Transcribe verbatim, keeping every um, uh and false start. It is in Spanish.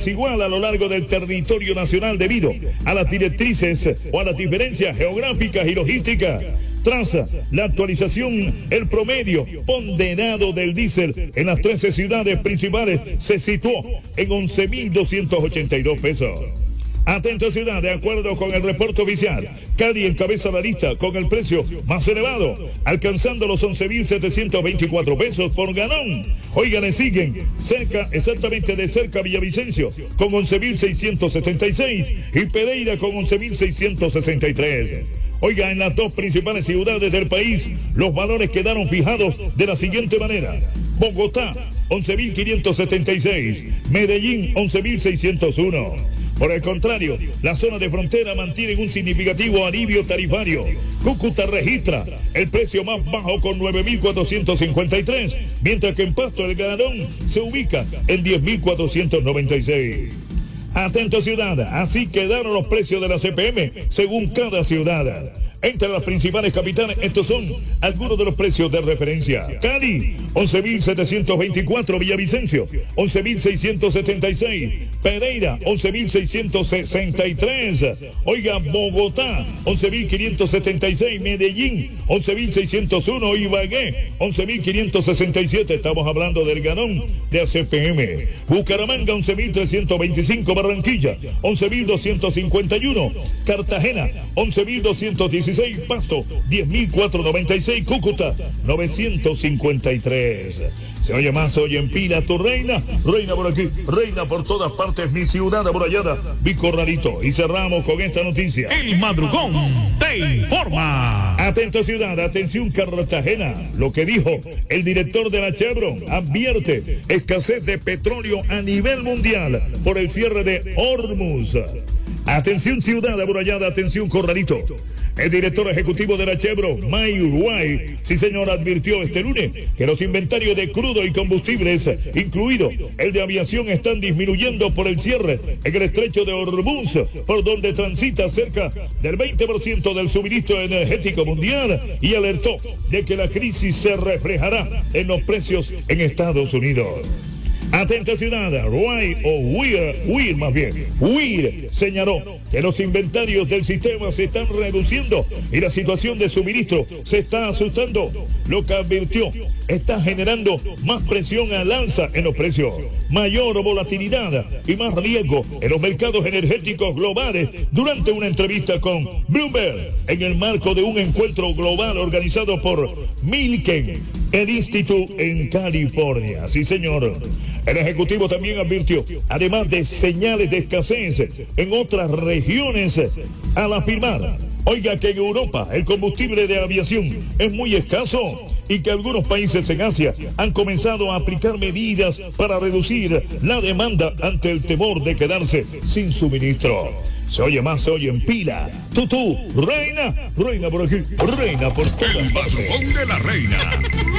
desigual a lo largo del territorio nacional debido a las directrices o a las diferencias geográficas y logísticas. Tras la actualización, el promedio ponderado del diésel en las trece ciudades principales se situó en once mil doscientos ochenta y dos pesos. Atento ciudad, de acuerdo con el reporte oficial, Cali encabeza la lista con el precio más elevado, alcanzando los once mil setecientos veinticuatro pesos por galón. Oigan, le siguen cerca, exactamente de cerca Villavicencio, con once mil seiscientos setenta y seis y Pereira con once mil seiscientos sesenta y tres. Oiga, en las dos principales ciudades del país, los valores quedaron fijados de la siguiente manera. Bogotá, once mil quinientos setenta y seis, Medellín, once mil seiscientos uno. Por el contrario, la zona de frontera mantiene un significativo alivio tarifario. Cúcuta registra el precio más bajo con nueve mil cuatrocientos cincuenta y tres, mientras que en Pasto el galón se ubica en diez mil cuatrocientos noventa y seis. Atento ciudad, así quedaron los precios de la C P M según cada ciudad. Entre las principales capitales, estos son algunos de los precios de referencia. Cali, once mil setecientos veinticuatro, Villavicencio, once mil seiscientos setenta y seis, Pereira, once mil seiscientos sesenta y tres, oiga, Bogotá, once mil quinientos setenta y seis, Medellín, once mil seiscientos uno, Ibagué, once mil quinientos sesenta y siete, estamos hablando del galón de A C P M. Bucaramanga, once mil trescientos veinticinco, Barranquilla, once mil doscientos cincuenta y uno, Cartagena, once mil doscientos dieciséis, Pasto, diez mil cuatrocientos noventa y seis, Cúcuta, novecientos cincuenta y tres. Se oye más, oye en pila tu reina, reina por aquí, reina por todas partes, mi ciudad amurallada, Vicorralito. Y cerramos con esta noticia. El Madrugón te informa. Atento ciudad, atención Cartagena, lo que dijo el director de la Chevron, advierte escasez de petróleo a nivel mundial por el cierre de Hormuz. Atención ciudad amurallada, atención Corralito. El director ejecutivo de la Chevron, Mike Uruguay, sí señor, advirtió este lunes que los inventarios de crudo y combustibles, incluido el de aviación, están disminuyendo por el cierre en el estrecho de Hormuz, por donde transita cerca del veinte por ciento del suministro energético mundial, y alertó de que la crisis se reflejará en los precios en Estados Unidos. Atenta ciudad, Ruay o Weir, Weir más bien, Weir señaló que los inventarios del sistema se están reduciendo y la situación de suministro se está asustando, lo que advirtió está generando más presión al alza en los precios, mayor volatilidad y más riesgo en los mercados energéticos globales. Durante una entrevista con Bloomberg en el marco de un encuentro global organizado por Milken, el Instituto en California. Sí, señor. El ejecutivo también advirtió, además de señales de escasez en otras regiones, al afirmar, oiga, que en Europa el combustible de aviación es muy escaso y que algunos países en Asia han comenzado a aplicar medidas para reducir la demanda ante el temor de quedarse sin suministro. Se oye más, se oye en pila. Tú, tú, reina, reina por aquí, reina por todas El Madrugón de la Reina.